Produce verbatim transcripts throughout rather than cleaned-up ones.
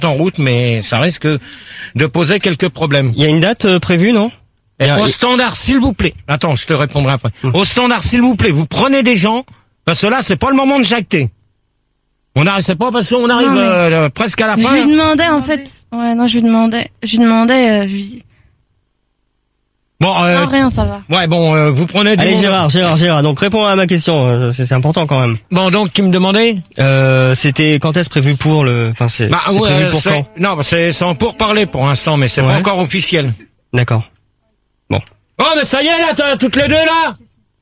en route, mais ça risque de poser quelques problèmes. Il y a une date euh, prévue, non? Et a... au standard, s'il vous plaît. Attends, je te répondrai après. Mmh. Au standard, s'il vous plaît, vous prenez des gens, parce que là, c'est pas le moment de jacter. On n'arrête, c'est pas parce qu'on arrive non, euh, presque à la fin. Je lui demandais, en fait. Ouais, non, je lui demandais. Je lui demandais, euh, je lui... Bon, euh, non, rien, ça va. Ouais, bon, euh, vous prenez du Allez, monde... Gérard, Gérard, Gérard. Donc, réponds à ma question. C'est, c'est important quand même. Bon, donc, tu me demandais? Euh, c'était quand est-ce prévu pour le, enfin, c'est, bah, c'est ouais, prévu pour c'est... quand? Non, c'est, c'est en pourparler pour l'instant, mais c'est ouais. pas encore officiel. D'accord. Bon. Oh, mais ça y est, là, t'as toutes les deux, là!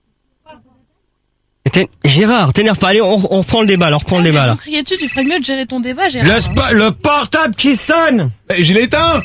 T'es... Gérard, t'énerve pas. Allez, on, on reprend le débat, alors, on reprend ah, le débat, là. Crier dessus, tu ferais mieux de gérer ton débat, Gérard. Le, sp- le portable qui sonne! Eh, je l'ai éteint!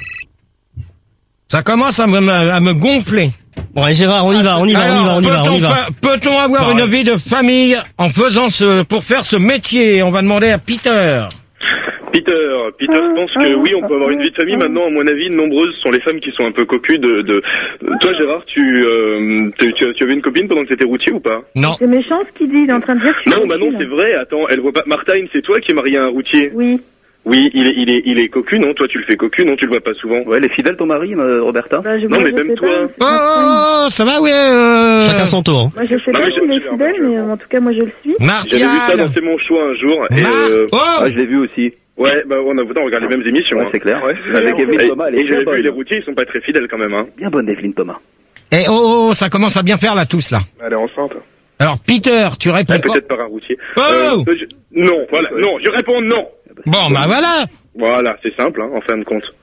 Ça commence à me, à me gonfler. Bon, allez, Gérard, on y va, on y va, Alors, on y va, on y va, on y va. Fa- peut-on avoir Pareil. une vie de famille en faisant ce, pour faire ce métier? On va demander à Peter. Peter, Peter, je pense que oui, on peut avoir une vie de famille. Maintenant, à mon avis, nombreuses sont les femmes qui sont un peu cocues de, de... Toi, Gérard, tu, euh, tu, tu, tu avais une copine pendant que t'étais routier ou pas? Non. C'est méchant ce qu'il dit, il est en train de dire que Non, bah non, c'est vrai, attends, elle voit pas... Martine, c'est toi qui es marié à un routier? Oui. Oui, il est, il est, il est cocu, non? Toi, tu le fais cocu, non? Tu le vois pas souvent? Ouais, elle est fidèle, ton mari, euh, Roberta? Bah, je non, mais même toi. Oh, ça va, ouais, euh... Chacun son tour. Moi, je sais non, pas s'il est fidèle, mais en tout cas, moi, je le suis. Martial. J'avais vu ça dans C'est mon choix un jour. Et, Mar- euh... oh ah, je l'ai vu aussi. Ouais, bah, on a on regarde les mêmes émissions. Ouais, hein. c'est clair. Ouais, avec Evelyne Thomas, elle est et j'avais bonne. vu les routiers, ils sont pas très fidèles quand même, hein. Bien bonne, Evelyne Thomas. Eh, oh, oh, ça commence à bien faire, là, tous, là. Elle est enceinte. Alors, Peter, tu réponds ah, quoi? Peut-être par un routier. Oh euh, je... Non, voilà, non, je réponds non. Bon, bah voilà. Voilà, c'est simple, hein, en fin de compte.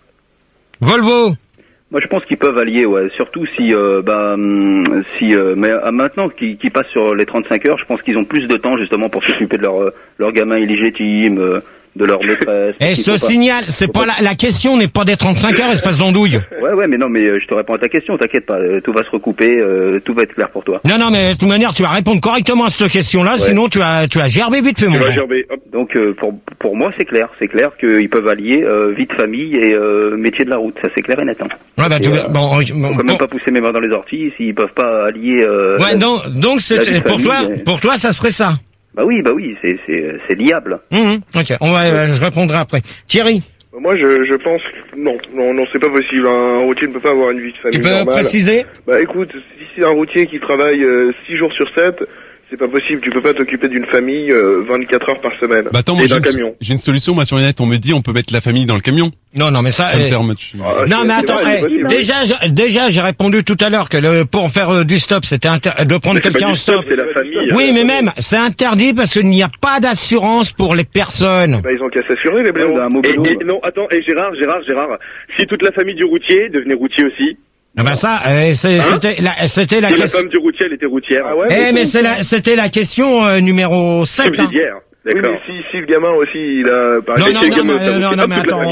Volvo. Moi, je pense qu'ils peuvent allier, ouais. Surtout si, euh, bah, si, euh, mais euh, maintenant qu'ils, qu'ils passent sur les trente-cinq heures, je pense qu'ils ont plus de temps justement pour s'occuper de leur, euh, leur gamin illégitime, euh, de leur maîtresse. Et ce pas... signal, c'est pas, pas la, la question n'est pas des trente-cinq heures, espèce d'andouille. Ouais, ouais, mais non, mais euh, je te réponds à ta question, t'inquiète pas, euh, tout va se recouper, euh, tout va être clair pour toi. Non, non, mais de toute manière, tu vas répondre correctement à cette question-là, ouais. Sinon tu as, tu as gerbé vite fait, mon gars. Donc, euh, pour, pour moi, c'est clair, c'est clair qu'ils peuvent allier euh, vie de famille et euh, métier de la route, ça c'est clair et net. Hein. Ouais, bah, et, tu euh, bon, on bon, peut bon. même pas pousser mes mains dans les orties s'ils peuvent pas allier. Euh, ouais, la, donc, donc c'est pour toi, et... pour toi, ça serait ça. Bah oui, bah oui, c'est c'est c'est liable. Mmh, ok, on va, euh, je répondrai après. Thierry. Moi, je je pense que non, non, non, c'est pas possible. Un routier ne peut pas avoir une vie de famille Tu peux normale. préciser? Bah écoute, si c'est un routier qui travaille euh, six jours sur sept, c'est pas possible. Tu peux pas t'occuper d'une famille euh, vingt-quatre heures par semaine. Bah attends, moi, et j'ai, d'un une, camion. j'ai une solution, moi sur le net, on me dit on peut mettre la famille dans le camion. Non, non, mais ça. ça eh... me permet... ah, non, mais attends, vrai, eh, déjà, je, déjà, j'ai répondu tout à l'heure que le, pour faire euh, du stop, c'était inter... de prendre mais quelqu'un en stop. stop c'est la famille, oui, euh, mais même, c'est interdit parce qu'il n'y a pas d'assurance pour les personnes. Bah ils ont qu'à s'assurer les blaireaux. Et, et, non, attends, et Gérard, Gérard, Gérard, si toute la famille du routier devenait routier aussi. Ah bah ça, euh, c'est, hein c'était la, c'était la question. Si la femme du routier, elle était routière. Ah ouais, eh, mais, mais c'est la, c'était la question euh, numéro sept. Hein. Oui, mais si, si le gamin aussi, il a... Par non, exemple, non, non, non, non, non, mais attends.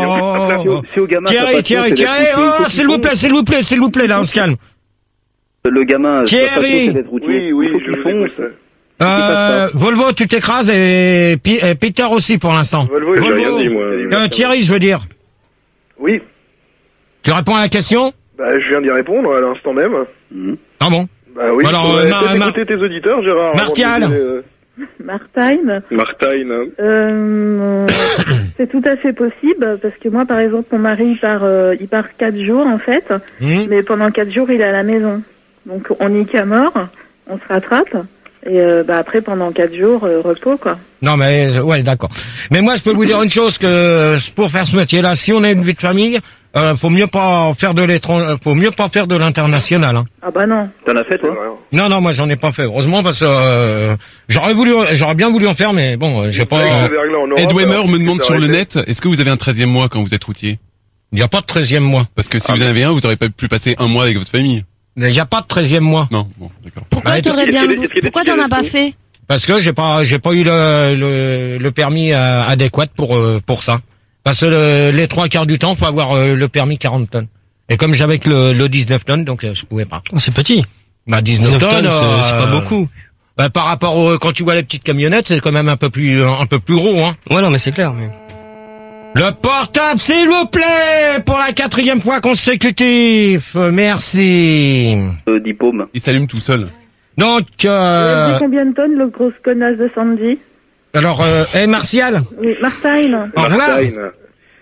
Oh, oh, si au gamin, Thierry, Thierry, Thierry, oh, s'il vous plaît, s'il vous plaît, s'il vous plaît, là, on se calme. Le gamin... Thierry. Oui, oui, je fonce. Euh, Volvo, tu t'écrases et, P- et Peter aussi pour l'instant. Volvo, Volvo j'ai rien dit, moi. Euh, Thierry, je veux dire. Oui. Tu réponds à la question? Bah, je viens d'y répondre à l'instant même. Mmh. Ah bon? Bah oui, alors, euh, Mar- Mar- écouter tes auditeurs, Gérard. Martial. Euh... Martine. Martine. Euh, c'est tout à fait possible parce que moi, par exemple, mon mari il part, euh, il part quatre jours en fait, mmh. mais pendant quatre jours il est à la maison. Donc on n'y qu'à mort, on se rattrape et euh, bah après pendant quatre jours euh, repos quoi. Non mais ouais d'accord. Mais moi je peux vous dire une chose que pour faire ce métier-là, si on a une vie de famille, euh, faut mieux pas faire de l'étranger, faut mieux pas faire de l'international. Hein. Ah bah non. T'en as fait toi? Non non, moi j'en ai pas fait. Heureusement parce que euh, j'aurais voulu, j'aurais bien voulu en faire, mais bon, j'ai pas. Euh... Ed Weimer me demande sur le net, est-ce que vous avez un treizième mois quand vous êtes routier? Il n'y a pas de treizième mois. Parce que si ah, vous en avez un, vous aurez pas pu passer un mois avec votre famille. Il n'y a pas de treizième mois. Non, bon, d'accord. Pourquoi t'aurais bien, pourquoi t'en as pas fait? Parce que j'ai pas, j'ai pas eu le, le, le permis euh, adéquat pour euh, pour ça. Parce que le, les trois quarts du temps, faut avoir euh, le permis quarante tonnes. Et comme j'avais que le, le dix-neuf tonnes, donc euh, je pouvais pas. Oh, c'est petit. Bah dix-neuf tonnes, c'est, euh, c'est pas beaucoup. Bah, par rapport au, quand tu vois les petites camionnettes, c'est quand même un peu plus un peu plus gros, hein. Ouais, non, mais c'est clair. Mais... Le portable, s'il vous plaît, pour la quatrième fois consécutive. Merci. Euh, dix paumes. Il s'allume tout seul. Donc, euh... Il a dit combien de tonnes, le grosse connasse de Sandy? Alors, euh, hey, Martial? Oui, Martine. Au revoir. Martine.